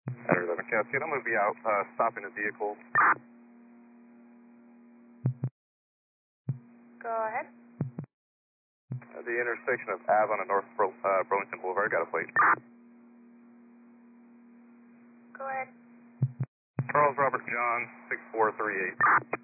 Battery 11 Cascade, I'm going to be out stopping the vehicle. Go ahead. At the intersection of Avon and North Burlington Boulevard, got a plate. Go ahead. Charles Robert John, 6438.